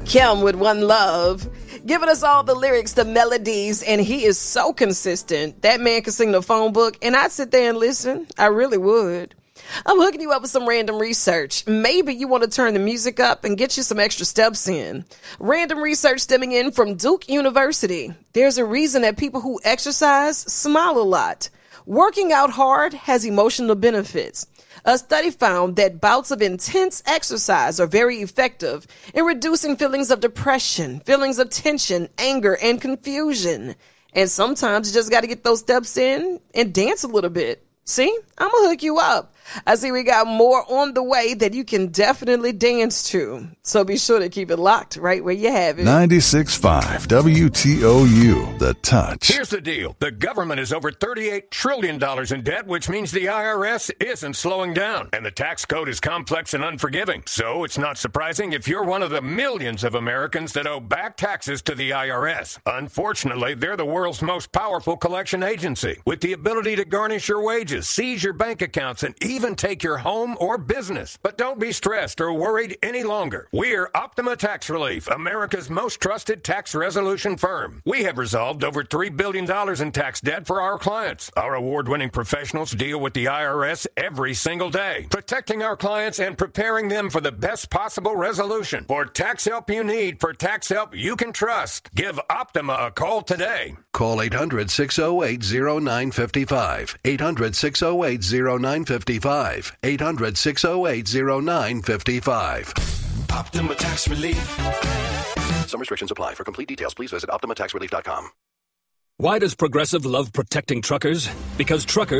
Kim with One Love, giving us all the lyrics, the melodies, and he is so consistent. That man can sing the phone book, and I'd sit there and listen. I really would. I'm hooking you up with some random research. Maybe you want to turn the music up and get you some extra steps in. Random research stemming in from Duke University. There's a reason that people who exercise smile a lot. Working out hard has emotional benefits. A study found that bouts of intense exercise are very effective in reducing feelings of depression, feelings of tension, anger, and confusion. And sometimes you just got to get those steps in and dance a little bit. See, I'm going to hook you up. I see we got more on the way that you can definitely dance to. So be sure to keep it locked right where you have it. 96.5 WTOU, The Touch. Here's the deal. The government is over $38 trillion in debt, which means the IRS isn't slowing down. And the tax code is complex and unforgiving. So it's not surprising if you're one of the millions of Americans that owe back taxes to the IRS. Unfortunately, they're the world's most powerful collection agency, with the ability to garnish your wages, seize your bank accounts, and even take your home or business. But don't be stressed or worried any longer. We're Optima Tax Relief, America's most trusted tax resolution firm. We have resolved over $3 billion in tax debt for our clients. Our award-winning professionals deal with the IRS every single day, protecting our clients and preparing them for the best possible resolution. For tax help you need, for tax help you can trust, give Optima a call today. Call 800-608-0955. 800-608-0955. 800-608-0955. Optima Tax Relief. Some restrictions apply. For complete details, please visit OptimaTaxRelief.com. Why does Progressive love protecting truckers? Because truckers